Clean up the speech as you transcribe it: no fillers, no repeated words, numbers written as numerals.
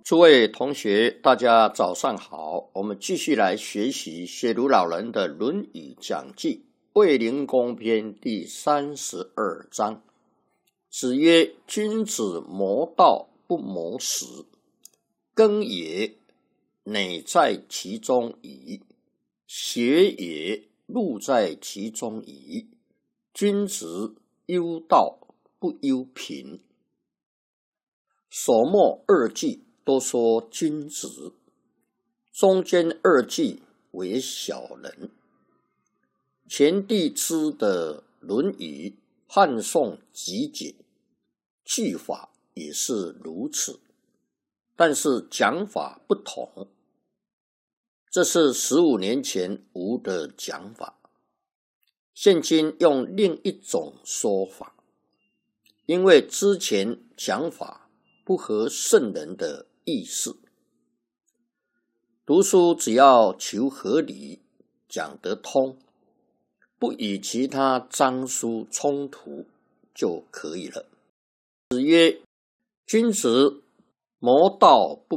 诸位同学，大家早上好。我们继续来学习写鲁老人的《论语讲记》卫灵公篇第32章。子曰：君子谋道不谋食，耕也，馁在其中矣；学也，路在其中矣。君子忧道不忧贫。首末二句都说君子，中间二句为小人。前帝之的《论语》汉宋集解，句法也是如此，但是讲法不同。这是15年前吴的讲法，现今用另一种说法，因为之前讲法不合圣人的意思。读书只要求合理，讲得通，不与其他章书冲突就可以了。子曰：君子谋道不